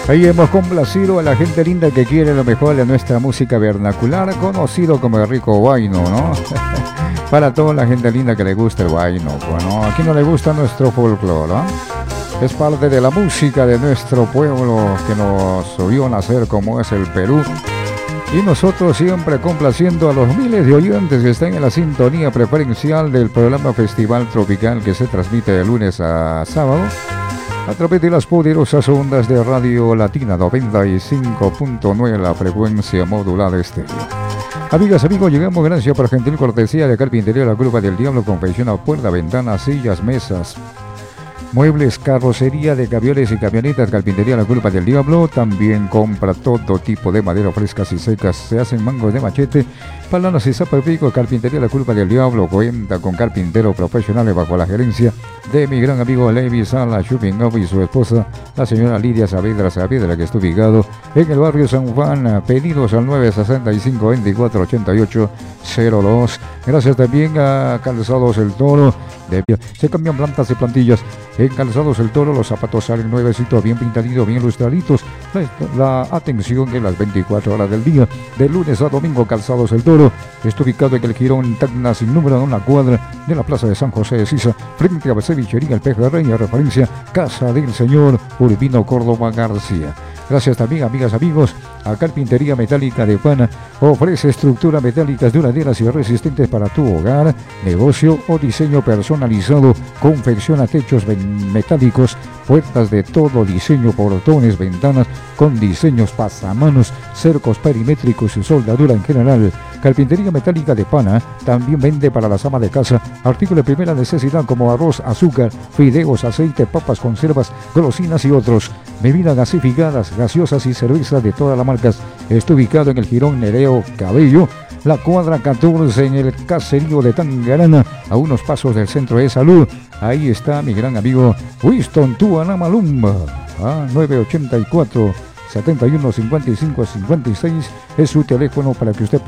Ahí hemos complacido a la gente linda que quiere lo mejor de nuestra música vernacular, conocido como el rico huayno, ¿no? Para toda la gente linda que le gusta el huayno, bueno, aquí no le gusta nuestro folclore, ¿no? Es parte de la música de nuestro pueblo que nos vio nacer como es el Perú. Y nosotros siempre complaciendo a los miles de oyentes que están en la sintonía preferencial del programa Festival Tropical que se transmite de lunes a sábado a través de las poderosas ondas de Radio Latina 95.9, la frecuencia modulada estéreo. Amigas, amigos, llegamos gracias por gentil cortesía de Carpintería La Culpa del Diablo, confecciona puertas, ventanas, sillas, mesas, muebles, carrocería de camiones y camionetas. Carpintería La Culpa del Diablo también compra todo tipo de madera frescas y secas. Se hacen mangos de machete, palanas y zapapico. Carpintería La Culpa del Diablo cuenta con carpinteros profesionales bajo la gerencia de mi gran amigo Levi Sala Shopping Up y su esposa, la señora Lidia Saavedra, que está ubicado en el barrio San Juan. Pedidos al 965-2488-02. Gracias también a Calzados El Toro. Se cambian plantas y plantillas en Calzados El Toro. Los zapatos salen nuevecitos, bien pintaditos, bien ilustraditos. La atención en las 24 horas del día, de lunes a domingo. Calzados El Toro está ubicado en el Girón Tacna sin número, en una cuadra de la plaza de San José de Sisa, frente a la cevichería El Pejerrey, referencia Casa del Señor Urbino Córdoba García. Gracias también, amigas, amigos, a Carpintería Metálica de Pana. Ofrece estructuras metálicas duraderas y resistentes para tu hogar, negocio o diseño personalizado. Confecciona techos metálicos, puertas de todo diseño, portones, ventanas con diseños pasamanos, cercos perimétricos y soldadura en general. Carpintería Metálica de Pana también vende para las amas de casa artículos de primera necesidad como arroz, azúcar, fideos, aceite, papas, conservas, golosinas y otros. Bebidas gasificadas, gaseosas y cervezas de todas las marcas. Está ubicado en el Girón Nereo Cabello, la cuadra 14 en el caserío de Tangarana, a unos pasos del centro de salud. Ahí está mi gran amigo Winston Tuanamalumba, 984 71 55 56 es su teléfono para que usted